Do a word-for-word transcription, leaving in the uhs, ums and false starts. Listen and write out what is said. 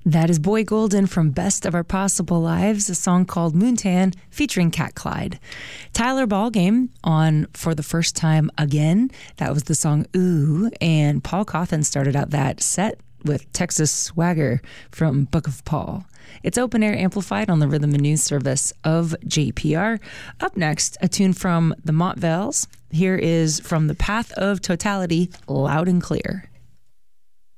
That is Boy Golden from Best of Our Possible Lives, a song called Moontan featuring Cat Clyde. Tyler Ballgame on For the First Time Again. That was the song Ooh. And Paul Cawthon started out that set with Texas Swagger from Book of Paul. It's open air amplified on the Rhythm and News service of J P R. Up next, a tune from the Montvales. Here is From the Path of Totality, Loud and Clear.